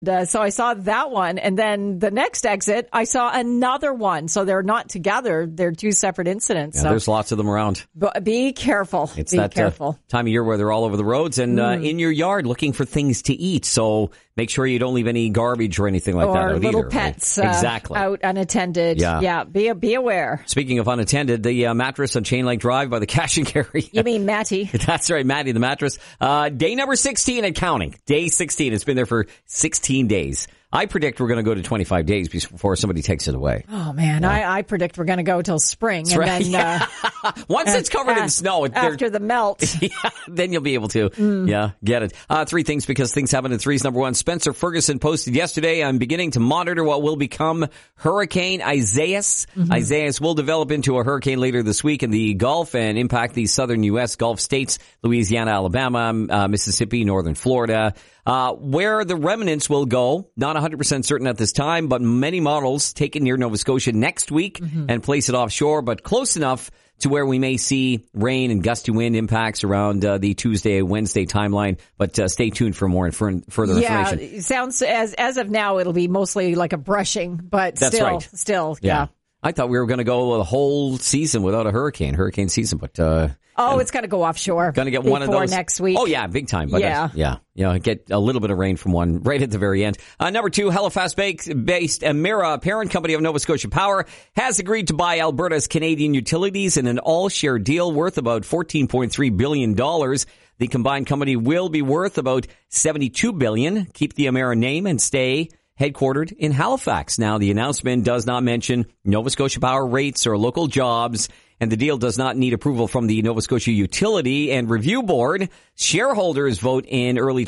So I saw that one. And then the next exit, I saw another one. So they're not together. They're two separate incidents. Yeah, so there's lots of them around. But be careful. It's that time of year where they're all over the roads and in your yard looking for things to eat. So make sure you don't leave any garbage or anything like that out either. Or little pets exactly. Out unattended. Yeah. Be aware. Speaking of unattended, the mattress on Chain Lake Drive by the cash and carry. You mean Matty? That's right, Matty the mattress. Day number 16 and counting. Day 16. It's been there for 16 days. I predict we're going to go to 25 days before somebody takes it away. Oh, man. Yeah. I predict we're going to go till spring. That's right. Then, once it's covered in snow. After the melt. Then you'll be able to, get it. Three things because things happen in threes. Number one, Spencer Ferguson posted yesterday, I'm beginning to monitor what will become Hurricane Isaias. Mm-hmm. Isaias will develop into a hurricane later this week in the Gulf and impact the southern U.S. Gulf states, Louisiana, Alabama, Mississippi, northern Florida. Where the remnants will go, not 100% certain at this time, but many models take it near Nova Scotia next week and place it offshore, but close enough to where we may see rain and gusty wind impacts around the Tuesday, Wednesday timeline. But stay tuned for more further information. Yeah, it sounds as of now, it'll be mostly like a brushing, but that's right. Still, yeah. I thought we were going to go the whole season without a hurricane season, but it's going to go offshore. Going to get one of those next week. Oh yeah, big time. But yeah. Get a little bit of rain from one right at the very end. Number two, Halifax-based Emera, parent company of Nova Scotia Power, has agreed to buy Alberta's Canadian Utilities in an all-share deal worth about $14.3 billion. The combined company will be worth about $72 billion. Keep the Emera name and stay headquartered in Halifax. Now, the announcement does not mention Nova Scotia Power rates or local jobs, and the deal does not need approval from the Nova Scotia Utility and Review Board. Shareholders vote in early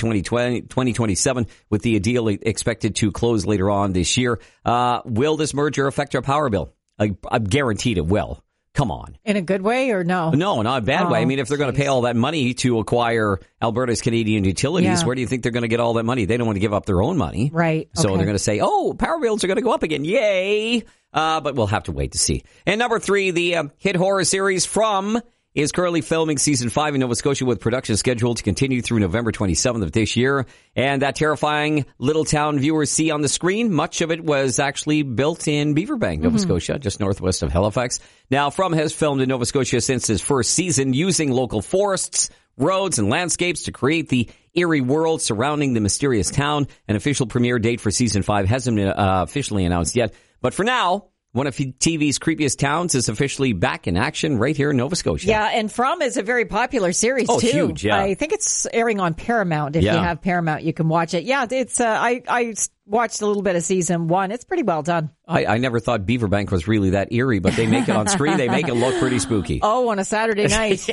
2027, with the deal expected to close later on this year. Will this merger affect our power bill? I'm guaranteed it will. Come on. In a good way or no? No, not a bad way. I mean, if they're going to pay all that money to acquire Alberta's Canadian Utilities, where do you think they're going to get all that money? They don't want to give up their own money. Right. So they're going to say, power bills are going to go up again. Yay. But we'll have to wait to see. And number three, the hit horror series From is currently filming season 5 in Nova Scotia with production scheduled to continue through November 27th of this year. And that terrifying little town viewers see on the screen, much of it was actually built in Beaverbank, Nova Scotia, just northwest of Halifax. Now, From has filmed in Nova Scotia since his first season, using local forests, roads, and landscapes to create the eerie world surrounding the mysterious town. An official premiere date for season 5 hasn't been officially announced yet. But for now, one of TV's creepiest towns is officially back in action right here in Nova Scotia. Yeah, and From is a very popular series, too. Huge, yeah. I think it's airing on Paramount. If you have Paramount, you can watch it. Yeah, it's I watched a little bit of season 1. It's pretty well done. I never thought Beaverbank was really that eerie, but they make it on screen. They make it look pretty spooky. Oh, on a Saturday night.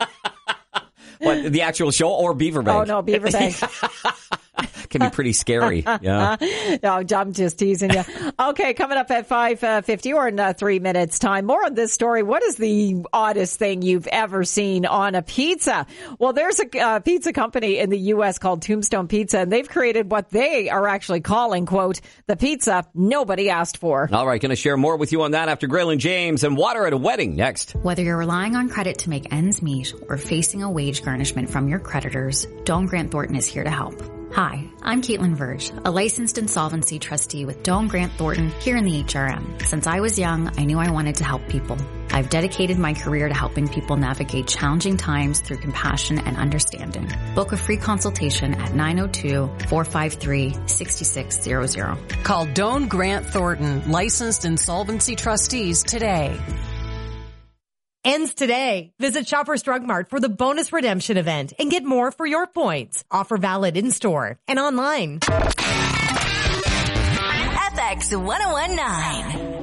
What, the actual show or Beaverbank? Oh, no, Beaverbank. Can be pretty scary. Yeah. No, I'm just teasing you. Okay, coming up at 5:50 or in 3 minutes time. More on this story. What is the oddest thing you've ever seen on a pizza? Well, there's a pizza company in the U.S. called Tombstone Pizza, and they've created what they are actually calling, quote, the pizza nobody asked for. All right, going to share more with you on that after Graylin James and Water at a Wedding next. Whether you're relying on credit to make ends meet or facing a wage garnishment from your creditors, Doan Grant Thornton is here to help. Hi, I'm Caitlin Verge, a licensed insolvency trustee with Doan Grant Thornton here in the HRM. Since I was young, I knew I wanted to help people. I've dedicated my career to helping people navigate challenging times through compassion and understanding. Book a free consultation at 902-453-6600. Call Doan Grant Thornton, licensed insolvency trustees today. Ends today. Visit Shoppers Drug Mart for the bonus redemption event and get more for your points. Offer valid in-store and online. FX 1019.